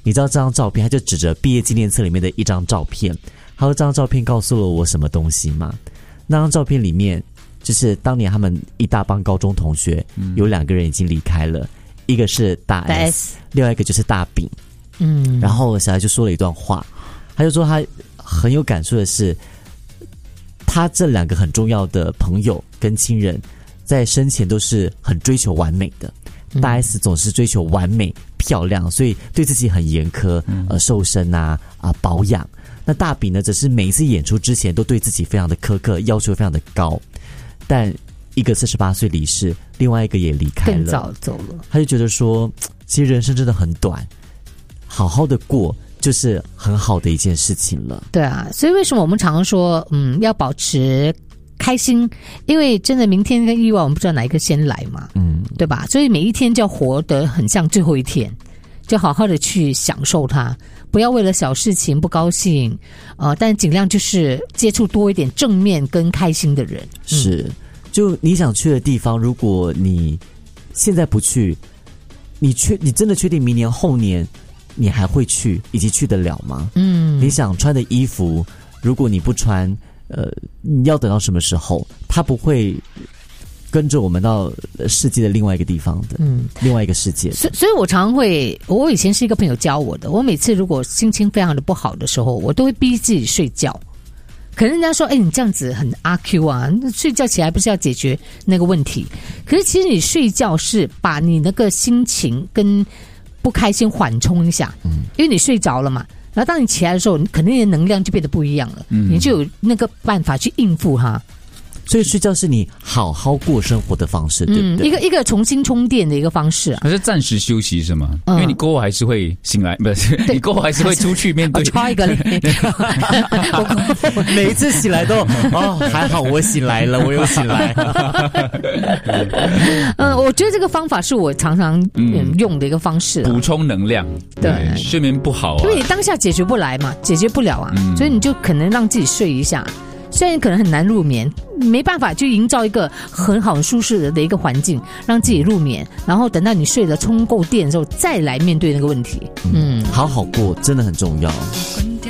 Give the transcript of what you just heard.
你知道这张照片，他就指着毕业纪念册里面的一张照片，他说这张照片告诉了我什么东西吗？那张照片里面就是当年他们一大帮高中同学，有2个人已经离开了，一个是大 S， 另外一个就是大饼。然后小孩就说了一段话，他就说他很有感触的是，他这2个很重要的朋友跟亲人在生前都是很追求完美的，大 S 总是追求完美漂亮，所以对自己很严苛，瘦身保养。那大饼呢，则是每一次演出之前都对自己非常的苛刻，要求非常的高。但一个48岁离世，另外一个也离开了， 更早走了。 他就觉得说，其实人生真的很短，好好的过就是很好的一件事情了。 对啊，所以为什么我们常常说，要保持开心，因为真的明天跟意外我们不知道哪一个先来嘛，对吧？所以每一天就要活得很像最后一天，就好好的去享受它，不要为了小事情不高兴，但尽量就是接触多一点正面跟开心的人。 是，就你想去的地方，如果你现在不去，你真的确定明年后年你还会去，以及去得了吗？你想穿的衣服，如果你不穿，你要等到什么时候？它不会跟着我们到世界的另外一个地方的，另外一个世界。 所以我常会，我以前是一个朋友教我的，我每次如果心情非常的不好的时候，我都会逼自己睡觉。可能人家说，你这样子很阿 Q 啊，睡觉起来不是要解决那个问题？可是其实你睡觉是把你那个心情跟不开心缓冲一下，因为你睡着了嘛。然后当你起来的时候，你肯定的能量就变得不一样了，你就有那个办法去应付它。 所以睡觉是你好好过生活的方式，对不对？ 一个重新充电的一个方式啊。 可是暂时休息是吗？因为你过后还是会醒来，不是？你过后还是会出去面对。 抓一个嘞， 每一次醒来都还好我醒来了，我又醒来。 我觉得这个方法是我常常用的一个方式， 补充能量。对，睡眠不好因为你当下解决不来嘛，解决不了啊，所以你就可能让自己睡一下。虽然可能很难入眠，没办法就营造一个很好很舒适的一个环境，让自己入眠，然后等到你睡了充够电的时候再来面对那个问题。 好好过真的很重要。